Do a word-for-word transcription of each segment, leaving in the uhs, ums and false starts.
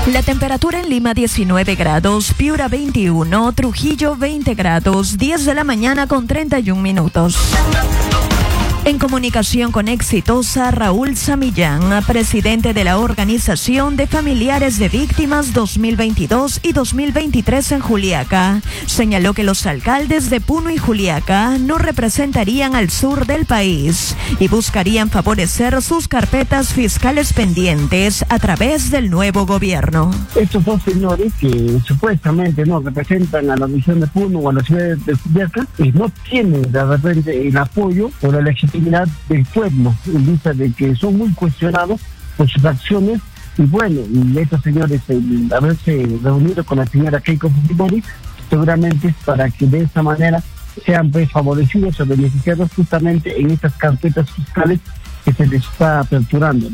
La temperatura en Lima diecinueve grados, Piura veintiuno, Trujillo veinte grados, diez de la mañana con treinta y un minutos. En comunicación con Exitosa, Raúl Samillán, presidente de la Organización de Familiares de Víctimas dos mil veintidós y dos mil veintitrés en Juliaca, señaló que los alcaldes de Puno y Juliaca no representarían al sur del país y buscarían favorecer sus carpetas fiscales pendientes a través del nuevo gobierno. Estos dos señores que supuestamente no representan a la región de Puno o a la ciudad de Juliaca, eh, no tienen de repente el apoyo o la legitimidad del pueblo, en vista de que son muy cuestionados por sus acciones. Y bueno, y estos señores, el haberse reunido con la señora Keiko Fujimori, seguramente es para que de esta manera sean pues favorecidos o beneficiados justamente en estas carpetas fiscales que se les está aperturando.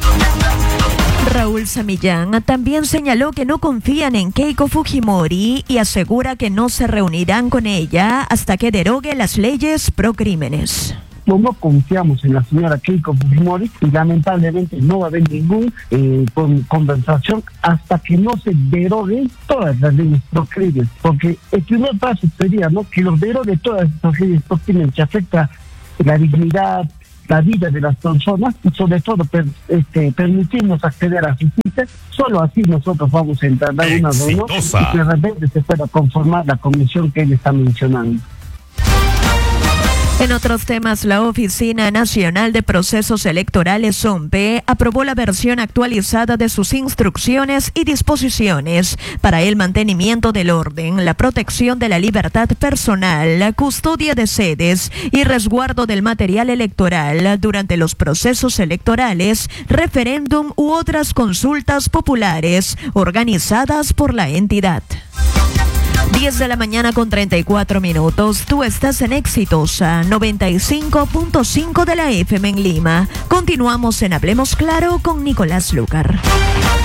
Raúl Samillán también señaló que no confían en Keiko Fujimori y asegura que no se reunirán con ella hasta que derogue las leyes pro crímenes. No, no confiamos en la señora Keiko Fujimori y lamentablemente no va a haber ninguna eh, con, conversación hasta que no se deroguen todas las leyes pro crímenes, porque el primer paso sería, ¿no?, que los derogue todas estas leyes pro crímenes que afecta la dignidad, la vida de las personas y sobre todo per, este, permitirnos acceder a justicia. Solo así nosotros vamos a entrar en una reunión y que de repente se pueda conformar la comisión que él está mencionando. En otros temas, la Oficina Nacional de Procesos Electorales, OMPE, aprobó la versión actualizada de sus instrucciones y disposiciones para el mantenimiento del orden, la protección de la libertad personal, la custodia de sedes y resguardo del material electoral durante los procesos electorales, referéndum u otras consultas populares organizadas por la entidad. diez de la mañana con treinta y cuatro minutos. Tú estás en Exitosa noventa y cinco punto cinco de la F M en Lima. Continuamos en Hablemos Claro con Nicolás Lucar.